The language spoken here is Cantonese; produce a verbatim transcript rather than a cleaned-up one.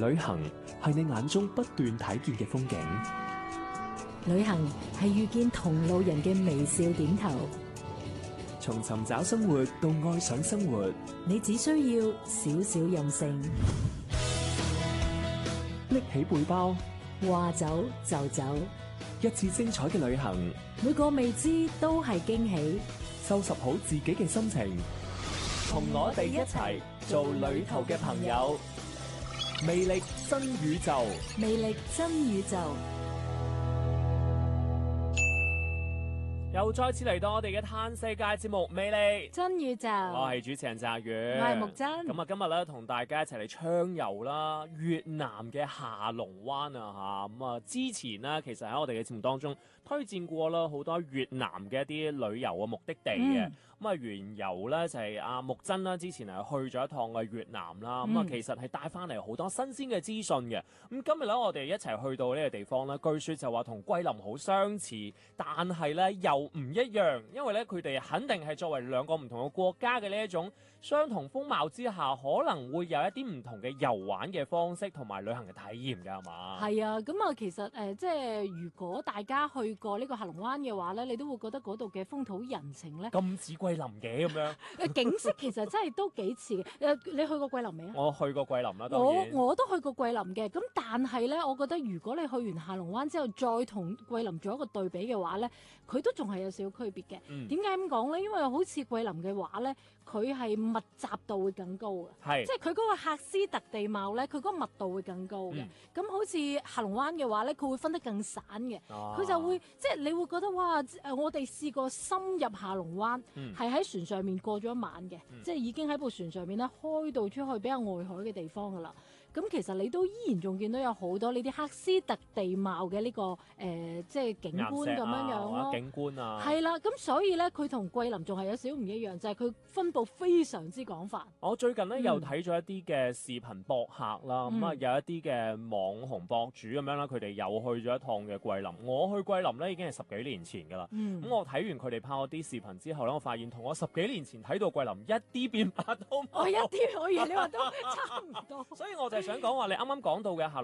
旅行係你眼中不斷睇見嘅風景， 旅行係遇見同路人嘅微笑點頭。 從尋找生活到愛上生活， 你只需要少少任性， 拎起背包， 話走就走， 一次精彩嘅旅行， 每個未知都係驚喜。 收拾好自己嘅心情，同我哋一齊做旅途嘅朋友。魅力新宇宙， 魅力新宇宙。 又再次嚟到我哋嘅嘆世界節目《魅力真宇宙》， 我係主持人澤宇， 我係木真。 咁啊，今日咧同大家一齊嚟暢遊啦越南嘅下龍灣啊嚇。咁啊，之前呢，其實喺我哋嘅節目當中推薦過啦好多越南嘅一啲旅遊嘅目的地嘅。咁啊、嗯，緣由咧就係阿木真啦，之前係去咗一趟嘅越南啦。咁啊、嗯，其實係帶翻嚟好多新鮮嘅資訊嘅。咁今日咧，我哋一齊去到呢個地方咧，據說就話同桂林好相似，但係咧又唔一樣，因為咧佢哋肯定係作為兩個唔同嘅國家嘅呢一種相同風貌之下，可能會有一啲唔同嘅遊玩嘅方式同埋旅行嘅體驗㗎，係嘛？係啊，咁啊，其實誒、呃，即係如果大家去過呢個下龍灣嘅話咧，你都會覺得嗰度嘅風土人情咧咁似桂林嘅咁樣。 誒景色其實真係都幾似嘅。誒，你去過桂林未啊？ 我去過桂林啦，當然。 我我都去過桂林嘅，咁但係咧，我覺得如果你去完下龍灣之後，再同桂林做一個對比嘅話咧，佢都仲係有少少區別嘅。點解咁講咧？因為好似桂林嘅話咧，佢係密集度會更高嘅， 係即係佢嗰個喀斯特地貌咧，佢嗰個密度會更高嘅。咁、嗯、好似下龍灣嘅話咧，佢會分得更散嘅，佢、啊、就會即係你會覺得哇！誒，我哋試過深入下龍灣，係喺、嗯、船上面過咗一晚嘅，嗯、即係已經喺部船上面咧開到出去比較外海嘅地方噶啦。咁其實你都依然仲見到有好多呢啲喀斯特地貌嘅呢、這個誒、呃，即係景觀咁樣樣咯。 景觀啊， 係啦，咁所以咧，佢同桂林仲係有少少唔一樣，就係、是、佢分佈非常之廣泛。 我最近咧、嗯、又睇咗一啲嘅視頻博客啦，咁啊、嗯、有一啲嘅網紅博主咁樣啦，佢哋又去咗一趟嘅桂林。我去桂林咧已經係十幾年前噶啦，咁、嗯、我睇完佢哋拍嗰啲視頻之後咧，我發現同我十幾年前睇到桂林一啲變化都冇。 我一啲，我以為你話都差唔多。 所以我就係想講話，你啱啱講到嘅下